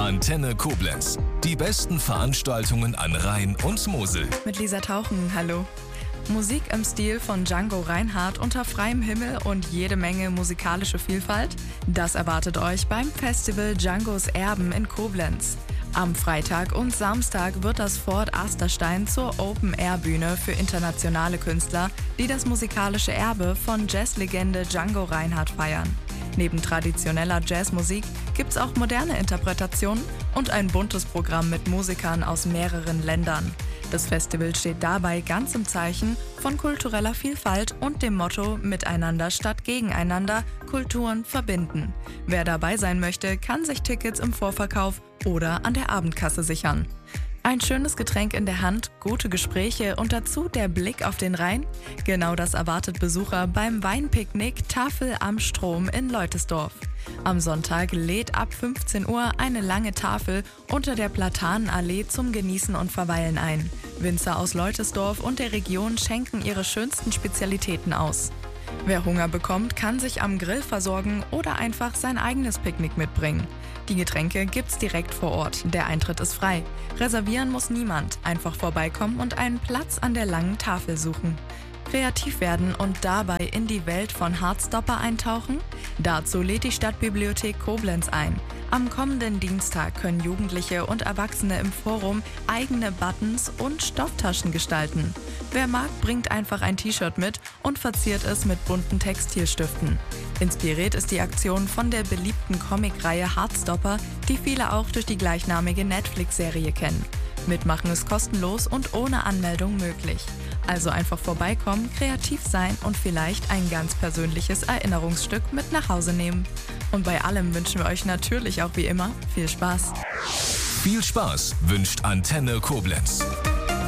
Antenne Koblenz. Die besten Veranstaltungen an Rhein und Mosel. Mit Lisa Tauchen, hallo. Musik im Stil von Django Reinhardt unter freiem Himmel und jede Menge musikalische Vielfalt? Das erwartet euch beim Festival Djangos Erben in Koblenz. Am Freitag und Samstag wird das Fort Asterstein zur Open-Air-Bühne für internationale Künstler, die das musikalische Erbe von Jazzlegende Django Reinhardt feiern. Neben traditioneller Jazzmusik gibt's auch moderne Interpretationen und ein buntes Programm mit Musikern aus mehreren Ländern. Das Festival steht dabei ganz im Zeichen von kultureller Vielfalt und dem Motto Miteinander statt Gegeneinander, Kulturen verbinden. Wer dabei sein möchte, kann sich Tickets im Vorverkauf oder an der Abendkasse sichern. Ein schönes Getränk in der Hand, gute Gespräche und dazu der Blick auf den Rhein? Genau das erwartet Besucher beim Weinpicknick Tafel am Strom in Leutesdorf. Am Sonntag lädt ab 15 Uhr eine lange Tafel unter der Platanenallee zum Genießen und Verweilen ein. Winzer aus Leutesdorf und der Region schenken ihre schönsten Spezialitäten aus. Wer Hunger bekommt, kann sich am Grill versorgen oder einfach sein eigenes Picknick mitbringen. Die Getränke gibt's direkt vor Ort, der Eintritt ist frei. Reservieren muss niemand, einfach vorbeikommen und einen Platz an der langen Tafel suchen. Kreativ werden und dabei in die Welt von Hardstopper eintauchen? Dazu lädt die Stadtbibliothek Koblenz ein. Am kommenden Dienstag können Jugendliche und Erwachsene im Forum eigene Buttons und Stofftaschen gestalten. Wer mag, bringt einfach ein T-Shirt mit und verziert es mit bunten Textilstiften. Inspiriert ist die Aktion von der beliebten Comicreihe Hardstopper, die viele auch durch die gleichnamige Netflix-Serie kennen. Mitmachen ist kostenlos und ohne Anmeldung möglich. Also einfach vorbeikommen, kreativ sein und vielleicht ein ganz persönliches Erinnerungsstück mit nach Hause nehmen. Und bei allem wünschen wir euch natürlich auch wie immer viel Spaß. Viel Spaß wünscht Antenne Koblenz.